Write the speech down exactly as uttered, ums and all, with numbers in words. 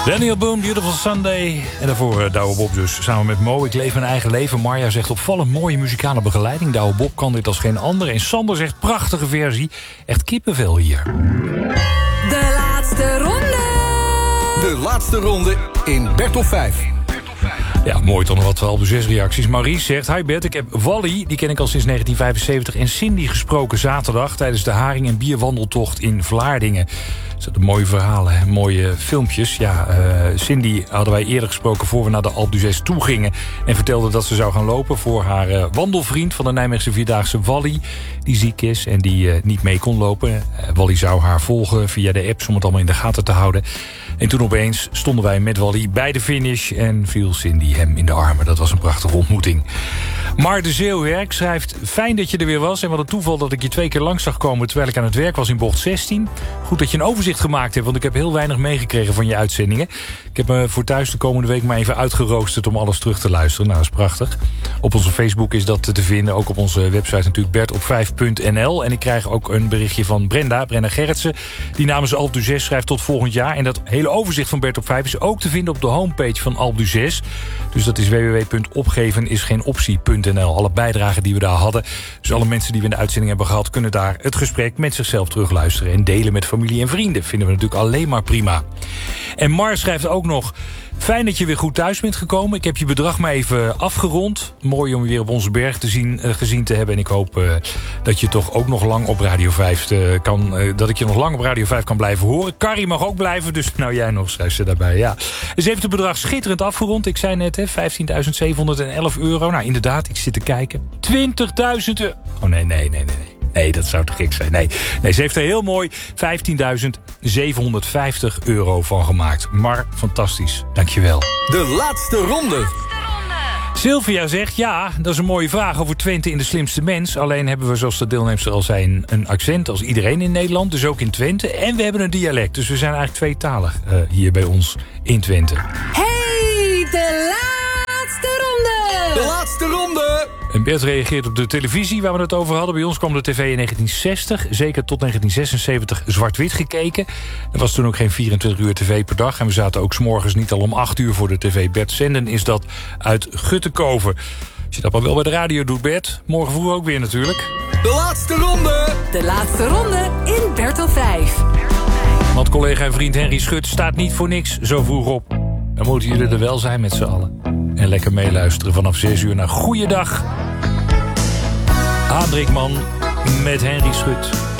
Daniel Boone, Beautiful Sunday. En daarvoor uh, Douwe Bob dus, samen met Mo. Ik leef mijn eigen leven. Marja zegt opvallend mooie muzikale begeleiding. Douwe Bob kan dit als geen ander. En Sander zegt prachtige versie. Echt kippenvel hier. De laatste ronde. De laatste ronde in Bert of vijf. Ja, mooi toch nog wat Albu zes reacties. Maurice zegt, hi Bert, ik heb Wally, die ken ik al sinds negentien vijfenzeventig... en Cindy gesproken zaterdag tijdens de haring- en bierwandeltocht in Vlaardingen. Dat zijn mooie verhalen, hè? Mooie filmpjes. Ja, uh, Cindy hadden wij eerder gesproken voor we naar de Albu zes toe gingen... en vertelde dat ze zou gaan lopen voor haar uh, wandelvriend van de Nijmeegse Vierdaagse, Wally... die ziek is en die uh, niet mee kon lopen. Uh, Wally zou haar volgen via de apps om het allemaal in de gaten te houden... En toen opeens stonden wij met Wally bij de finish... en viel Cindy hem in de armen. Dat was een prachtige ontmoeting. Maar de Zeeuwwerk schrijft... Fijn dat je er weer was en wat een toeval dat ik je twee keer langs zag komen... terwijl ik aan het werk was in bocht zestien. Goed dat je een overzicht gemaakt hebt... want ik heb heel weinig meegekregen van je uitzendingen. Ik heb me voor thuis de komende week maar even uitgeroosterd... om alles terug te luisteren. Nou, dat is prachtig. Op onze Facebook is dat te vinden. Ook op onze website natuurlijk bert op vijf punt n l. En ik krijg ook een berichtje van Brenda, Brenda Gerritsen... die namens Albu zes schrijft tot volgend jaar. En dat hele overzicht van Bert op vijf is ook te vinden op de homepage van Albu zes. Dus dat is w w w punt opgeven is geen optie punt n l. Alle bijdragen die we daar hadden. Dus alle mensen die we in de uitzending hebben gehad... kunnen daar het gesprek met zichzelf terugluisteren... en delen met familie en vrienden. Vinden we natuurlijk alleen maar prima. En Mar schrijft ook nog... Fijn dat je weer goed thuis bent gekomen. Ik heb je bedrag maar even afgerond. Mooi om je weer op onze berg te zien, uh, gezien te hebben. En ik hoop uh, dat je toch ook nog lang op Radio vijf uh, kan... Uh, dat ik je nog lang op Radio vijf kan blijven horen. Carrie mag ook blijven, dus nou jij nog, schrijft ze daarbij. Ja. Dus heeft het bedrag schitterend afgerond. Ik zei net, vijftienduizend zevenhonderd elf euro. Nou, inderdaad, ik zit te kijken. twintigduizend euro. Oh nee, nee, nee, nee, nee. Nee, dat zou te gek zijn. Nee, nee ze heeft er heel mooi vijftienduizend zevenhonderdvijftig euro van gemaakt. Maar fantastisch. Dankjewel. De laatste ronde. Sylvia zegt, ja, dat is een mooie vraag over Twente in de slimste mens. Alleen hebben we, zoals de deelnemster al zei, een, een accent als iedereen in Nederland. Dus ook in Twente. En we hebben een dialect. Dus we zijn eigenlijk tweetalig uh, hier bij ons in Twente. Hey, de laatste ronde. De laatste ronde. En Bert reageert op de televisie waar we het over hadden. Bij ons kwam de tv in negentien zestig, zeker tot negentien zesenzeventig, zwart-wit gekeken. Er was toen ook geen vierentwintig uur tv per dag. En we zaten ook 's morgens niet al om acht uur voor de tv. Bert Zenden is dat uit Guttekoven. Als je dat maar wel bij de radio doet, Bert. Morgen vroeg ook weer natuurlijk. De laatste ronde. De laatste ronde in Bert op vijf. Want collega en vriend Henry Schut staat niet voor niks zo vroeg op. Dan moeten jullie er wel zijn met z'n allen. En lekker meeluisteren vanaf zes uur naar Goeiedag. Hendrikman met Henry Schut.